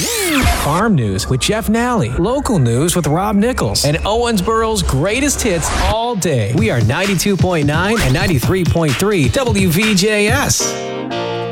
Farm news with Jeff Nally. Local news with Rob Nichols. And Owensboro's greatest hits all day. We are 92.9 and 93.3 WVJS.